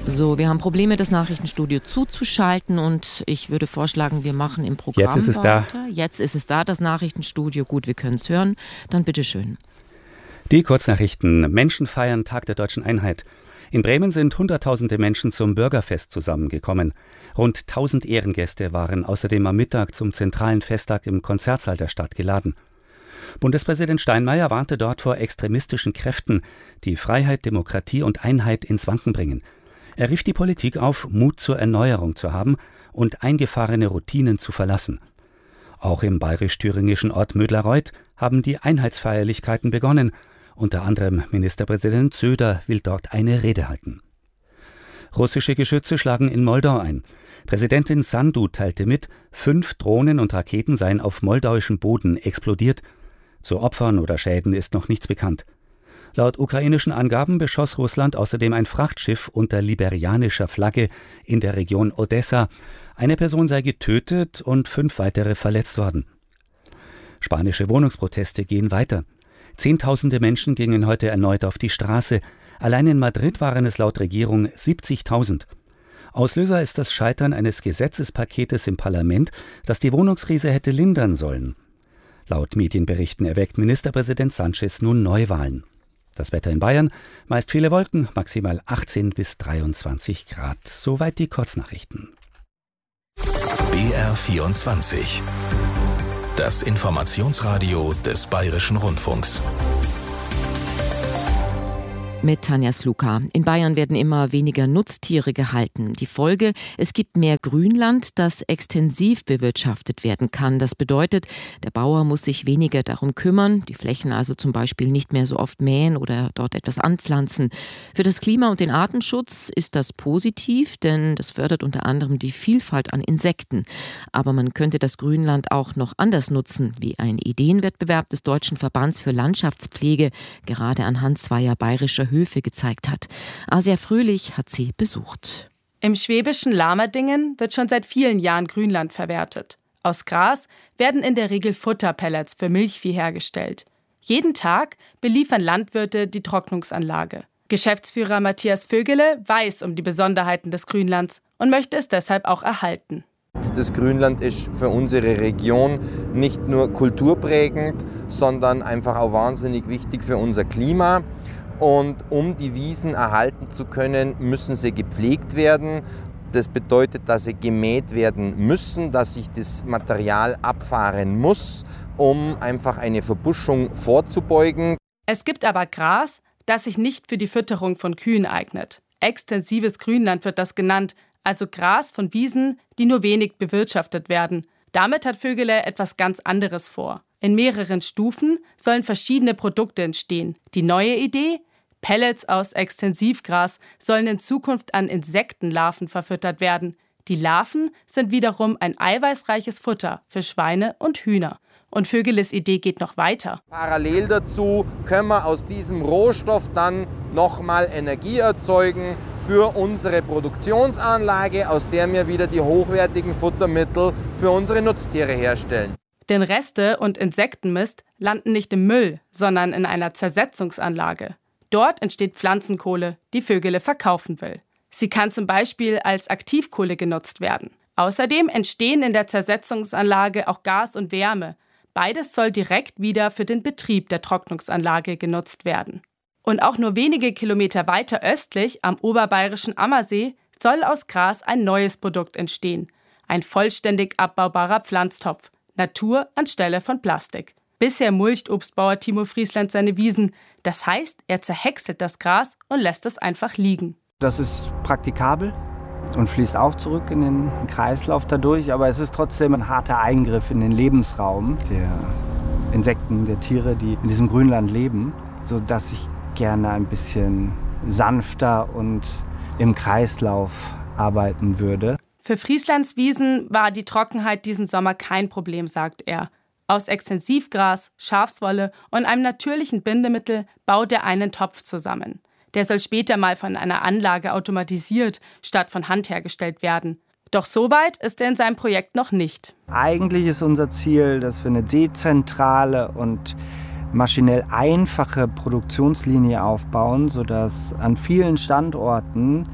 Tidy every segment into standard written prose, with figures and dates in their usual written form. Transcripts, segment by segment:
So, wir haben Probleme, das Nachrichtenstudio zuzuschalten und ich würde vorschlagen, wir machen im Programm Jetzt ist es weiter. da. Jetzt ist es da, das Nachrichtenstudio. Gut, wir können es hören. Dann bitteschön. Die Kurznachrichten. Menschen feiern Tag der Deutschen Einheit. In Bremen sind Hunderttausende Menschen zum Bürgerfest zusammengekommen. Rund 1000 Ehrengäste waren außerdem am Mittag zum zentralen Festtag im Konzertsaal der Stadt geladen. Bundespräsident Steinmeier warnte dort vor extremistischen Kräften, die Freiheit, Demokratie und Einheit ins Wanken bringen. Er rief die Politik auf, Mut zur Erneuerung zu haben und eingefahrene Routinen zu verlassen. Auch im bayerisch-thüringischen Ort Mödlareuth haben die Einheitsfeierlichkeiten begonnen. Unter anderem Ministerpräsident Söder will dort eine Rede halten. Russische Geschütze schlagen in Moldau ein. Präsidentin Sandu teilte mit, 5 Drohnen und Raketen seien auf moldauischem Boden explodiert. Zu Opfern oder Schäden ist noch nichts bekannt. Laut ukrainischen Angaben beschoss Russland außerdem ein Frachtschiff unter liberianischer Flagge in der Region Odessa. Eine Person sei getötet und 5 weitere verletzt worden. Spanische Wohnungsproteste gehen weiter. Zehntausende Menschen gingen heute erneut auf die Straße. Allein in Madrid waren es laut Regierung 70.000. Auslöser ist das Scheitern eines Gesetzespaketes im Parlament, das die Wohnungskrise hätte lindern sollen. Laut Medienberichten erwägt Ministerpräsident Sánchez nun Neuwahlen. Das Wetter in Bayern, meist viele Wolken, maximal 18 bis 23 Grad. Soweit die Kurznachrichten. BR24. Das Informationsradio des Bayerischen Rundfunks. Mit Tanja Sluka. In Bayern werden immer weniger Nutztiere gehalten. Die Folge: Es gibt mehr Grünland, das extensiv bewirtschaftet werden kann. Das bedeutet, der Bauer muss sich weniger darum kümmern, die Flächen also zum Beispiel nicht mehr so oft mähen oder dort etwas anpflanzen. Für das Klima und den Artenschutz ist das positiv, denn das fördert unter anderem die Vielfalt an Insekten. Aber man könnte das Grünland auch noch anders nutzen, wie ein Ideenwettbewerb des Deutschen Verbands für Landschaftspflege gerade anhand zweier bayerischer Höfe gezeigt hat. Asia Fröhlich hat sie besucht. Im schwäbischen Lamerdingen wird schon seit vielen Jahren Grünland verwertet. Aus Gras werden in der Regel Futterpellets für Milchvieh hergestellt. Jeden Tag beliefern Landwirte die Trocknungsanlage. Geschäftsführer Matthias Vögele weiß um die Besonderheiten des Grünlands und möchte es deshalb auch erhalten. Das Grünland ist für unsere Region nicht nur kulturprägend, sondern einfach auch wahnsinnig wichtig für unser Klima. Und um die Wiesen erhalten zu können, müssen sie gepflegt werden. Das bedeutet, dass sie gemäht werden müssen, dass sich das Material abfahren muss, um einfach eine Verbuschung vorzubeugen. Es gibt aber Gras, das sich nicht für die Fütterung von Kühen eignet. Extensives Grünland wird das genannt, also Gras von Wiesen, die nur wenig bewirtschaftet werden. Damit hat Vögele etwas ganz anderes vor. In mehreren Stufen sollen verschiedene Produkte entstehen. Die neue Idee? Pellets aus Extensivgras sollen in Zukunft an Insektenlarven verfüttert werden. Die Larven sind wiederum ein eiweißreiches Futter für Schweine und Hühner. Und Vögeles Idee geht noch weiter. Parallel dazu können wir aus diesem Rohstoff dann nochmal Energie erzeugen für unsere Produktionsanlage, aus der wir wieder die hochwertigen Futtermittel für unsere Nutztiere herstellen. Denn Reste und Insektenmist landen nicht im Müll, sondern in einer Zersetzungsanlage. Dort entsteht Pflanzenkohle, die Vögele verkaufen will. Sie kann zum Beispiel als Aktivkohle genutzt werden. Außerdem entstehen in der Zersetzungsanlage auch Gas und Wärme. Beides soll direkt wieder für den Betrieb der Trocknungsanlage genutzt werden. Und auch nur wenige Kilometer weiter östlich, am oberbayerischen Ammersee, soll aus Gras ein neues Produkt entstehen. Ein vollständig abbaubarer Pflanztopf. Natur anstelle von Plastik. Bisher mulcht Obstbauer Timo Friesland seine Wiesen. Das heißt, er zerhäckselt das Gras und lässt es einfach liegen. Das ist praktikabel und fließt auch zurück in den Kreislauf dadurch. Aber es ist trotzdem ein harter Eingriff in den Lebensraum der Insekten, der Tiere, die in diesem Grünland leben, sodass ich gerne ein bisschen sanfter und im Kreislauf arbeiten würde. Für Frieslands Wiesen war die Trockenheit diesen Sommer kein Problem, sagt er. Aus Extensivgras, Schafswolle und einem natürlichen Bindemittel baut er einen Topf zusammen. Der soll später mal von einer Anlage automatisiert statt von Hand hergestellt werden. Doch so weit ist er in seinem Projekt noch nicht. Eigentlich ist unser Ziel, dass wir eine dezentrale und maschinell einfache Produktionslinie aufbauen, sodass an vielen Standorten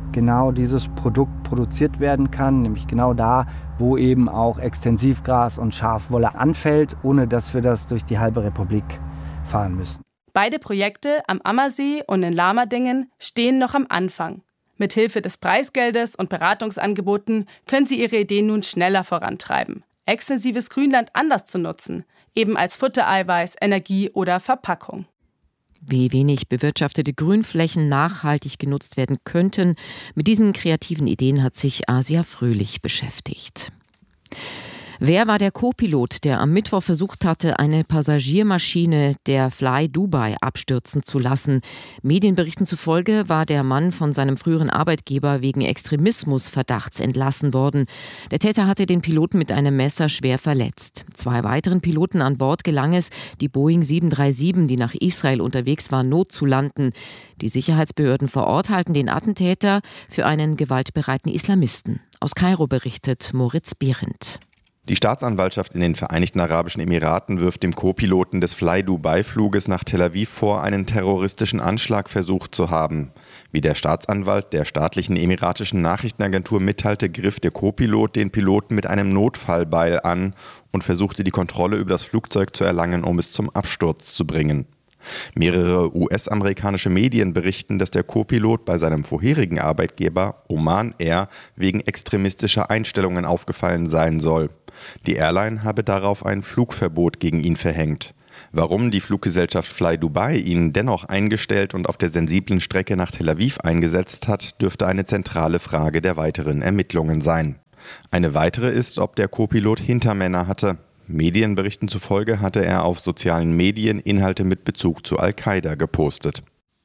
genau dieses Produkt produziert werden kann, nämlich genau da, wo eben auch Extensivgras und Schafwolle anfällt, ohne dass wir das durch die halbe Republik fahren müssen. Beide Projekte am Ammersee und in Lamerdingen stehen noch am Anfang. Mithilfe des Preisgeldes und Beratungsangeboten können sie ihre Ideen nun schneller vorantreiben. Extensives Grünland anders zu nutzen, eben als Futtereiweiß, Energie oder Verpackung. Wie wenig bewirtschaftete Grünflächen nachhaltig genutzt werden könnten, mit diesen kreativen Ideen hat sich Asia Fröhlich beschäftigt. Wer war der Co-Pilot, der am Mittwoch versucht hatte, eine Passagiermaschine der Fly Dubai abstürzen zu lassen? Medienberichten zufolge war der Mann von seinem früheren Arbeitgeber wegen Extremismusverdachts entlassen worden. Der Täter hatte den Piloten mit einem Messer schwer verletzt. 2 weiteren Piloten an Bord gelang es, die Boeing 737, die nach Israel unterwegs war, notzulanden. Die Sicherheitsbehörden vor Ort halten den Attentäter für einen gewaltbereiten Islamisten. Aus Kairo berichtet Moritz Behrendt. Die Staatsanwaltschaft in den Vereinigten Arabischen Emiraten wirft dem Co-Piloten des Fly Dubai-Fluges nach Tel Aviv vor, einen terroristischen Anschlag versucht zu haben. Wie der Staatsanwalt der staatlichen emiratischen Nachrichtenagentur mitteilte, griff der Co-Pilot den Piloten mit einem Notfallbeil an und versuchte die Kontrolle über das Flugzeug zu erlangen, um es zum Absturz zu bringen. Mehrere US-amerikanische Medien berichten, dass der Co-Pilot bei seinem vorherigen Arbeitgeber Oman Air wegen extremistischer Einstellungen aufgefallen sein soll. Die Airline habe darauf ein Flugverbot gegen ihn verhängt. Warum die Fluggesellschaft Fly Dubai ihn dennoch eingestellt und auf der sensiblen Strecke nach Tel Aviv eingesetzt hat, dürfte eine zentrale Frage der weiteren Ermittlungen sein. Eine weitere ist, ob der Co-Pilot Hintermänner hatte. Medienberichten zufolge hatte er auf sozialen Medien Inhalte mit Bezug zu Al-Qaida gepostet.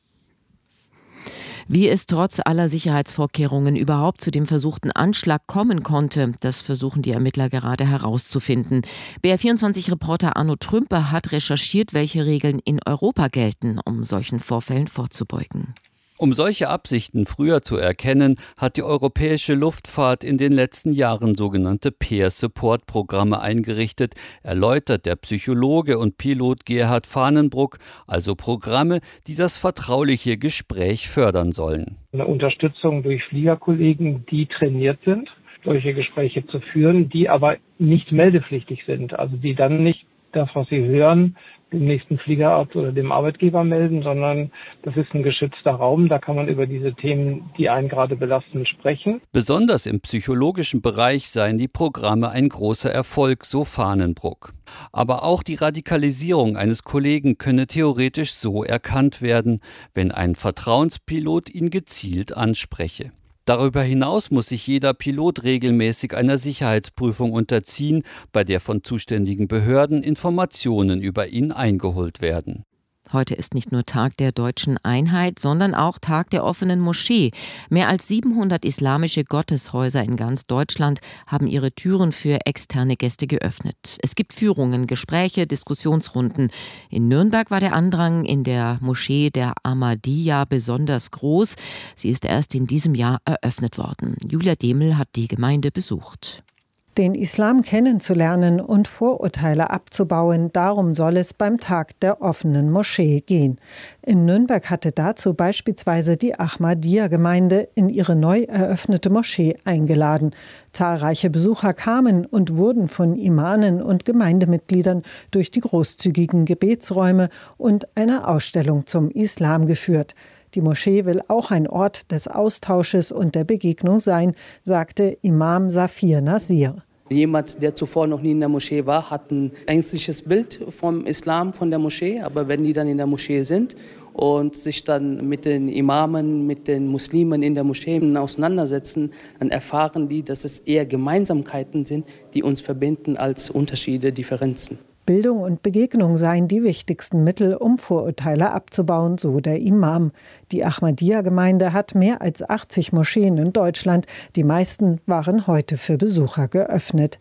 Wie es trotz aller Sicherheitsvorkehrungen überhaupt zu dem versuchten Anschlag kommen konnte, das versuchen die Ermittler gerade herauszufinden. BR24-Reporter Arno Trümper hat recherchiert, welche Regeln in Europa gelten, um solchen Vorfällen vorzubeugen. Um solche Absichten früher zu erkennen, hat die europäische Luftfahrt in den letzten Jahren sogenannte Peer-Support-Programme eingerichtet, erläutert der Psychologe und Pilot Gerhard Fahnenbruck, also Programme, die das vertrauliche Gespräch fördern sollen. Eine Unterstützung durch Fliegerkollegen, die trainiert sind, solche Gespräche zu führen, die aber nicht meldepflichtig sind, also die dann nicht das, was sie hören, dem nächsten Fliegerarzt oder dem Arbeitgeber melden, sondern das ist ein geschützter Raum, da kann man über diese Themen, die einen gerade belasten, sprechen. Besonders im psychologischen Bereich seien die Programme ein großer Erfolg, so Fahnenbruck. Aber auch die Radikalisierung eines Kollegen könne theoretisch so erkannt werden, wenn ein Vertrauenspilot ihn gezielt anspreche. Darüber hinaus muss sich jeder Pilot regelmäßig einer Sicherheitsprüfung unterziehen, bei der von zuständigen Behörden Informationen über ihn eingeholt werden. Heute ist nicht nur Tag der deutschen Einheit, sondern auch Tag der offenen Moschee. Mehr als 700 islamische Gotteshäuser in ganz Deutschland haben ihre Türen für externe Gäste geöffnet. Es gibt Führungen, Gespräche, Diskussionsrunden. In Nürnberg war der Andrang in der Moschee der Ahmadiyya besonders groß. Sie ist erst in diesem Jahr eröffnet worden. Julia Demel hat die Gemeinde besucht. Den Islam kennenzulernen und Vorurteile abzubauen, darum soll es beim Tag der offenen Moschee gehen. In Nürnberg hatte dazu beispielsweise die Ahmadiyya-Gemeinde in ihre neu eröffnete Moschee eingeladen. Zahlreiche Besucher kamen und wurden von Imamen und Gemeindemitgliedern durch die großzügigen Gebetsräume und eine Ausstellung zum Islam geführt. Die Moschee will auch ein Ort des Austausches und der Begegnung sein, sagte Imam Safir Nasir. Jemand, der zuvor noch nie in der Moschee war, hat ein ängstliches Bild vom Islam, von der Moschee. Aber wenn die dann in der Moschee sind und sich dann mit den Imamen, mit den Muslimen in der Moschee auseinandersetzen, dann erfahren die, dass es eher Gemeinsamkeiten sind, die uns verbinden, als Unterschiede, Differenzen. Bildung und Begegnung seien die wichtigsten Mittel, um Vorurteile abzubauen, so der Imam. Die Ahmadiyya-Gemeinde hat mehr als 80 Moscheen in Deutschland. Die meisten waren heute für Besucher geöffnet.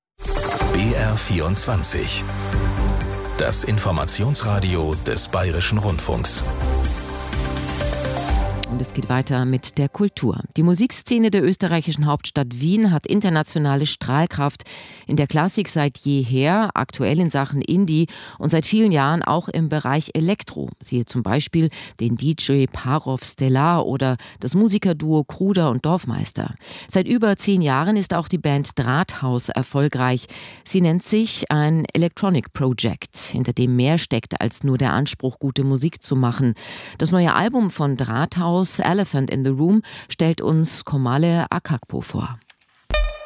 BR24. Das Informationsradio des Bayerischen Rundfunks. Und es geht weiter mit der Kultur. Die Musikszene der österreichischen Hauptstadt Wien hat internationale Strahlkraft, in der Klassik seit jeher, aktuell in Sachen Indie und seit vielen Jahren auch im Bereich Elektro. Siehe zum Beispiel den DJ Parov Stellar oder das Musikerduo Kruder und Dorfmeister. Seit über 10 Jahren ist auch die Band Drahthaus erfolgreich. Sie nennt sich ein Electronic Project, hinter dem mehr steckt als nur der Anspruch, gute Musik zu machen. Das neue Album von Drahthaus, Elephant in the Room, stellt uns Komale Akakpo vor.